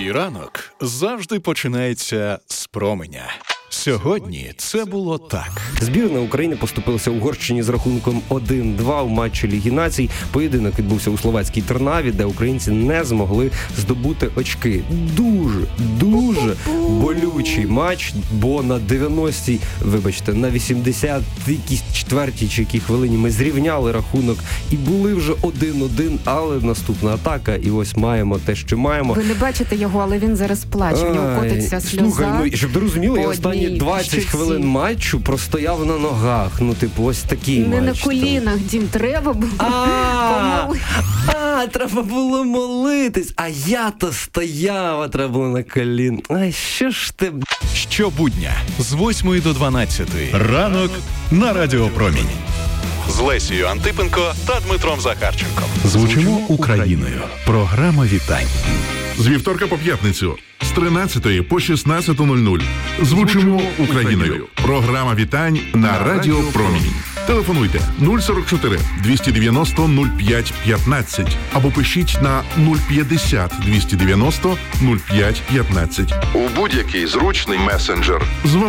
Твій ранок завжди починається з променя. Сьогодні це було так. Збірна України поступилася Угорщині з рахунком 1-2 у матчі Ліги Націй. Поєдинок відбувся у словацькій Трнаві, де українці не змогли здобути очки. Дуже болючий матч, бо на 90-й, на 84-й чи якій хвилині ми зрівняли рахунок і були вже 1-1, але наступна атака, і ось маємо те, що маємо. Ви не бачите його, але він зараз плаче, в нього котиться сльоза. Слухай, щоб ти розуміли, я останні 20 хвилин матчу простояв на ногах. Ось такий матч. Не на колінах, Дім, треба було помолитися. Треба було молитись, а я-то стояв, а треба було на колін. Ай, що ж ти... Щобудня з 8 до 12. Ранок на Радіо Промінь. З Лесією Антипенко та Дмитром Захарченком. Звучимо Україною. Програма вітань. З вівторка по п'ятницю. З 13 по 16:00. Звучимо Україною. Програма вітань на Радіо Промінь. Телефонуйте 044 290 05 15 або пишіть на 050 290 05 15. У будь-який зручний месенджер.